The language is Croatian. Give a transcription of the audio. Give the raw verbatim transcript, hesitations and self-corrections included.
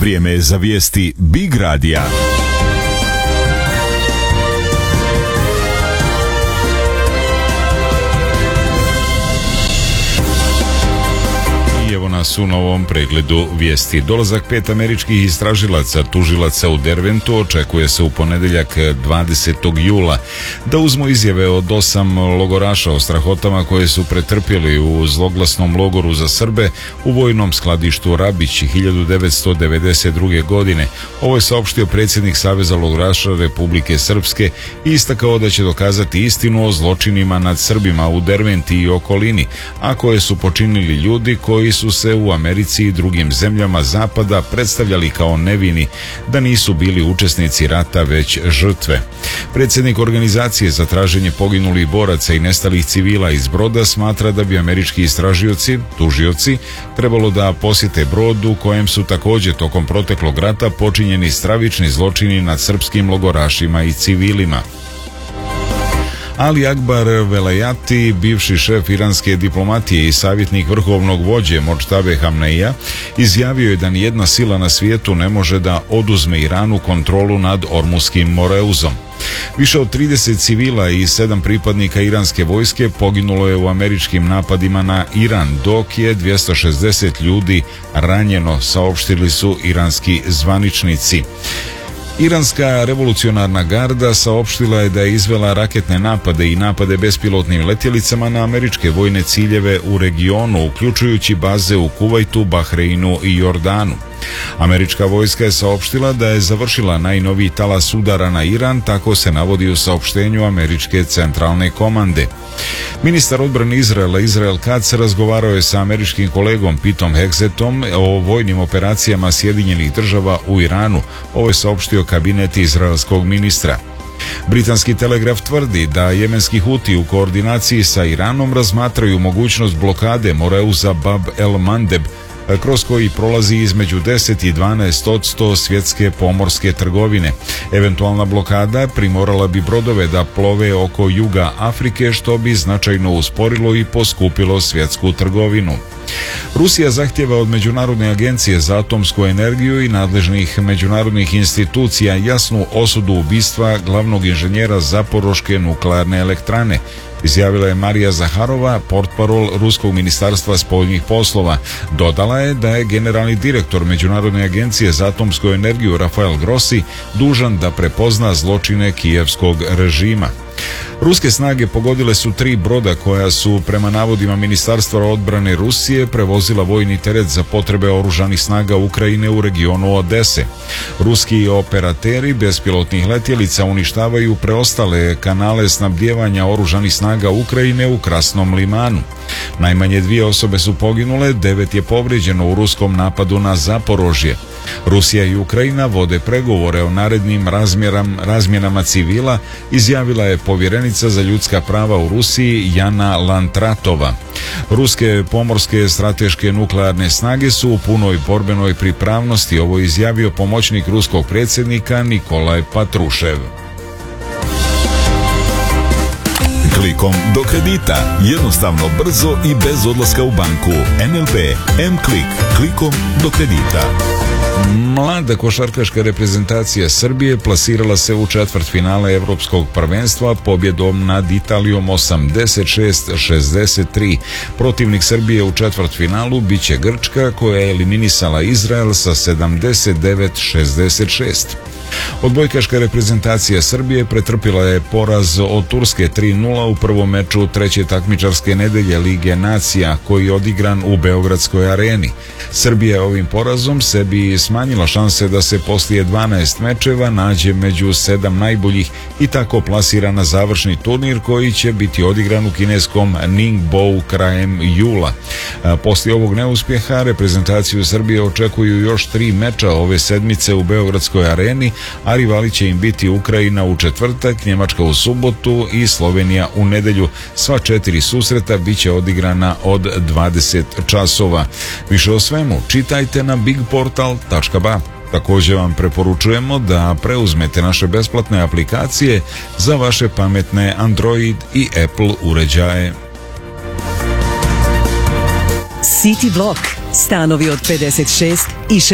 Vrijeme je za vijesti Big Radija. Evo nas u novom pregledu vijesti. Dolazak pet američkih istražilaca, tužilaca u Derventu očekuje se u ponedjeljak dvadesetog jula. Da uzmu izjave od osam logoraša o strahotama koje su pretrpjeli u zloglasnom logoru za Srbe u vojnom skladištu Rabić hiljadu devetsto devedeset druge. godine. Ovo je saopštio predsjednik Saveza logoraša Republike Srpske i istakao da će dokazati istinu o zločinima nad Srbima u Derventi i okolini, a koje su počinili ljudi koji su se u Americi i drugim zemljama zapada predstavljali kao nevini, da nisu bili učesnici rata već žrtve. Predsjednik organizacije za traženje poginulih boraca i nestalih civila iz broda smatra da bi američki istražioci, tužioci, trebalo da posjete brod u kojem su također tokom proteklog rata počinjeni stravični zločini nad srpskim logorašima i civilima. Ali Akbar Velayati, bivši šef iranske diplomatije i savjetnik vrhovnog vođe Modžtabe Hamneija, izjavio je da nijedna sila na svijetu ne može da oduzme Iranu kontrolu nad Ormuskim moreuzom. Više od trideset civila i sedam pripadnika iranske vojske poginulo je u američkim napadima na Iran, dok je dvjesto šezdeset ljudi ranjeno, saopštili su iranski zvaničnici. Iranska revolucionarna garda saopštila je da je izvela raketne napade i napade bespilotnim letjelicama na američke vojne ciljeve u regionu, uključujući baze u Kuvajtu, Bahreinu i Jordanu. Američka vojska je saopštila da je završila najnoviji talas udara na Iran, tako se navodi u saopštenju američke centralne komande. Ministar odbrane Izraela Izrael Katz razgovarao je sa američkim kolegom Pitom Heksetom o vojnim operacijama Sjedinjenih država u Iranu. Ovo je saopštio kabinet izraelskog ministra. Britanski telegraf tvrdi da jemenski Huti u koordinaciji sa Iranom razmatraju mogućnost blokade moreuza Bab el Mandeb, kroz koji prolazi između deset i dvanaest posto svjetske pomorske trgovine. Eventualna blokada primorala bi brodove da plove oko juga Afrike, što bi značajno usporilo i poskupilo svjetsku trgovinu. Rusija zahtjeva od Međunarodne agencije za atomsku energiju i nadležnih međunarodnih institucija jasnu osudu ubistva glavnog inženjera Zaporoške nuklearne elektrane, izjavila je Marija Zaharova, portparol Ruskog ministarstva spoljnih poslova. Dodala je da je generalni direktor Međunarodne agencije za atomsku energiju Rafael Grossi dužan da prepozna zločine kijevskog režima. Ruske snage pogodile su tri broda koja su, prema navodima Ministarstva odbrane Rusije, prevozila vojni teret za potrebe oružanih snaga Ukrajine u regionu Odese. Ruski operateri bespilotnih letjelica uništavaju preostale kanale snabdijevanja oružanih snaga Ukrajine u Krasnom limanu. Najmanje dvije osobe su poginule, devet je povrijeđeno u ruskom napadu na Zaporožje. Rusija i Ukrajina vode pregovore o narednim razmjeram, razmjenama civila, izjavila je povjerenica za ljudska prava u Rusiji Jana Lantratova. Ruske pomorske strateške nuklearne snage su u punoj borbenoj pripravnosti, ovo je izjavio pomoćnik ruskog predsjednika Nikolaj Patrušev. Klikom do kredita. Jednostavno, brzo i bez odlaska u banku. N L B M-Klik. Klikom do kredita. Mlada košarkaška reprezentacija Srbije plasirala se u četvrtfinale Evropskog prvenstva pobjedom nad Italijom osamdeset šest šezdeset tri. Protivnik Srbije u četvrtfinalu biće Grčka, koja je eliminisala Izrael sa sedamdeset devet šezdeset šest. Odbojkaška reprezentacija Srbije pretrpila je poraz od Turske tri nula u prvom meču treće takmičarske nedelje Lige nacija, koji je odigran u Beogradskoj areni. Srbija je ovim porazom sebi smanjila šanse da se poslije dvanaest mečeva nađe među sedam najboljih i tako plasira na završni turnir koji će biti odigran u kineskom Ningbo krajem jula. Poslije ovog neuspjeha reprezentaciju Srbije očekuju još tri meča ove sedmice u Beogradskoj areni, a rivali će im biti Ukrajina u četvrtak, Njemačka u subotu i Slovenija u nedjelju. Sva četiri susreta bit će odigrana od dvadeset časova. Više o svemu čitajte na big portal tačka ba. Također vam preporučujemo da preuzmete naše besplatne aplikacije za vaše pametne Android i Apple uređaje. City Block. Stanovi od pedeset šest i